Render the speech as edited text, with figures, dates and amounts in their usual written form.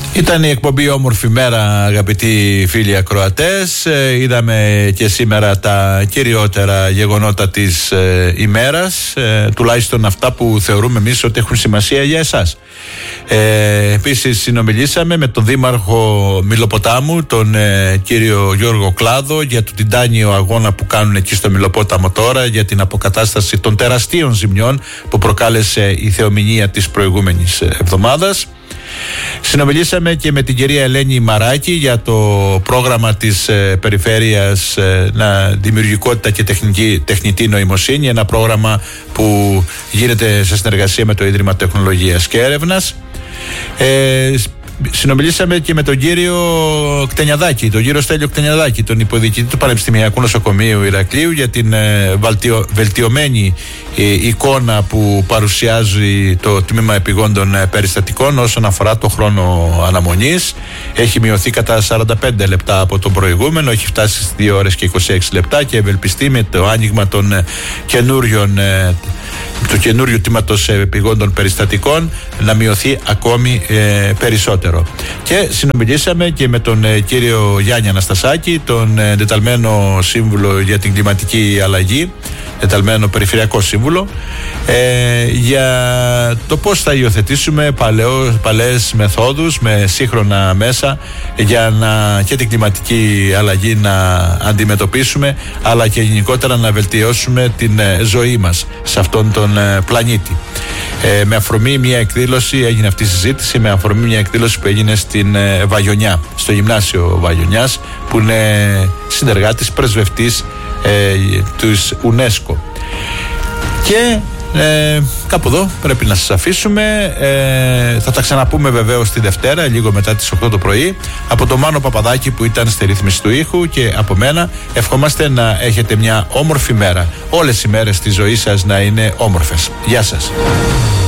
Ήταν η εκπομπή Όμορφη Μέρα, αγαπητοί φίλοι ακροατές. Είδαμε και σήμερα τα κυριότερα γεγονότα της ημέρας, τουλάχιστον αυτά που θεωρούμε εμείς ότι έχουν σημασία για εσάς. Επίσης συνομιλήσαμε με τον Δήμαρχο Μηλοποτάμου, τον κύριο Γιώργο Κλάδο, για τον τιτάνιο αγώνα που κάνουν εκεί στο Μηλοπόταμο τώρα για την αποκατάσταση των τεραστίων ζημιών που προκάλεσε η θεομηνία της προηγούμενης εβδομάδας. Συνομιλήσαμε και με την κυρία Ελένη Μαράκη για το πρόγραμμα της περιφέρειας δημιουργικότητα και τεχνητή νοημοσύνη, ένα πρόγραμμα που γίνεται σε συνεργασία με το Ίδρυμα Τεχνολογίας και Έρευνας. Συνομιλήσαμε και με τον κύριο Κτενιαδάκη, τον κύριο Στέλιο Κτενιαδάκη, τον υποδιοικητή του Πανεπιστημιακού Νοσοκομείου Ηρακλείου, για την βελτιωμένη εικόνα που παρουσιάζει το τμήμα επιγόντων περιστατικών όσον αφορά το χρόνο αναμονής. Έχει μειωθεί κατά 45 λεπτά από τον προηγούμενο, έχει φτάσει στις 2 ώρες και 26 λεπτά και ευελπιστεί με το άνοιγμα των του καινούριου τμήματος επιγόντων περιστατικών να μειωθεί ακόμη περισσότερο. Και συνομιλήσαμε και με τον κύριο Γιάννη Αναστασάκη, τον εντεταλμένο σύμβουλο για την κλιματική αλλαγή, εντεταλμένο περιφερειακό σύμβουλο, για το πώς θα υιοθετήσουμε παλαιές μεθόδους με σύγχρονα μέσα για και την κλιματική αλλαγή να αντιμετωπίσουμε, αλλά και γενικότερα να βελτιώσουμε την ζωή μας σε αυτόν τον πλανήτη. Με αφορμή μια εκδήλωση έγινε αυτή η συζήτηση, με αφορμή μια εκδήλωση που έγινε στην Βαγιονιά, στο γυμνάσιο Βαγιονιάς, που είναι συνεργάτης, πρεσβευτής της UNESCO. Και κάπου εδώ πρέπει να σας αφήσουμε. Θα τα ξαναπούμε βεβαίως τη Δευτέρα, λίγο μετά τις 8 το πρωί. Από τον Μάνο Παπαδάκη που ήταν στη ρύθμιση του ήχου και από μένα, ευχόμαστε να έχετε μια όμορφη μέρα. Όλες οι μέρες της ζωής σας να είναι όμορφες. Γεια σας.